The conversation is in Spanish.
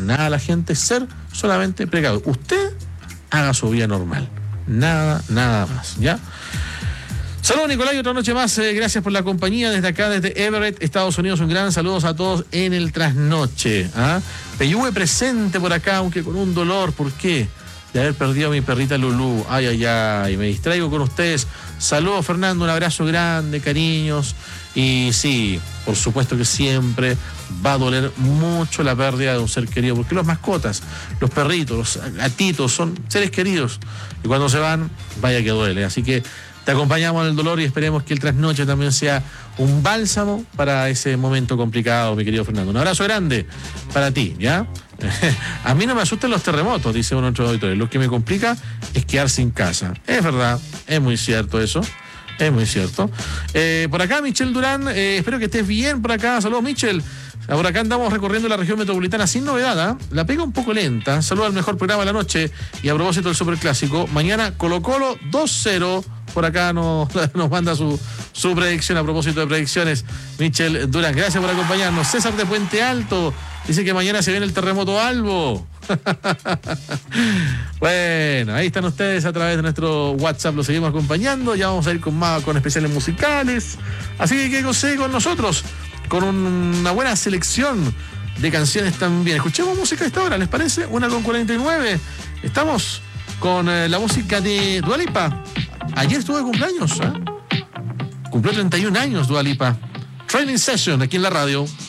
nada a la gente, ser solamente precavido. Usted haga su vida normal, nada más, ¿ya? Saludos, Nicolás, y otra noche más. Gracias por la compañía desde acá, desde Everett, Estados Unidos. Un gran saludo a todos en el trasnoche. Peyúe presente por acá, aunque con un dolor. ¿Por qué? De haber perdido a mi perrita Lulú. Ay. Me distraigo con ustedes. Saludos, Fernando. Un abrazo grande, cariños. Y sí, por supuesto que siempre va a doler mucho la pérdida de un ser querido, porque las mascotas, los perritos, los gatitos son seres queridos. Y cuando se van, vaya que duele. Así que te acompañamos en el dolor y esperemos que el trasnoche también sea un bálsamo para ese momento complicado, mi querido Fernando. Un abrazo grande para ti, ¿ya? A mí no me asustan los terremotos, dice uno de nuestros auditores. Lo que me complica es quedar sin casa. Es verdad, es muy cierto eso. Es muy cierto. Por acá, Michelle Durán, espero que estés bien por acá. Saludos, Michelle. Por acá andamos recorriendo la región metropolitana sin novedad, La pega un poco lenta. Saludos al mejor programa de la noche. Y a propósito del Superclásico, mañana Colo-Colo 2-0. Por acá nos manda su predicción a propósito de predicciones. Michelle Durán, gracias por acompañarnos. César de Puente Alto dice que mañana se viene el terremoto Albo. Bueno, ahí están ustedes a través de nuestro WhatsApp, los seguimos acompañando. Ya vamos a ir con especiales musicales. Así que quédense con nosotros con una buena selección de canciones también. Escuchemos música a esta hora, ¿les parece? 1:49. Estamos con la música de Dua Lipa. Ayer estuvo de cumpleaños, Cumplió 31 años Dua Lipa. Training Session aquí en la radio.